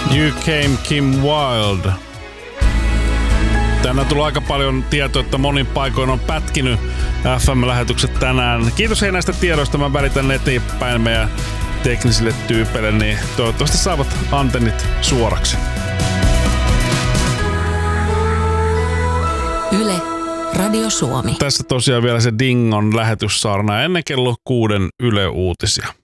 You Came Kim Wilde. Tänään tulee aika paljon tietoa, että monin paikoin on pätkinyt FM-lähetykset tänään. Kiitos hei näistä tiedoista. Mä välitän eteenpäin meidän teknisille tyypeille, niin toivottavasti saavat antennit suoraksi. Yle, Radio Suomi. Tässä tosiaan vielä se Dingon lähetyssaarna ennen kello 6 Yle Uutisia.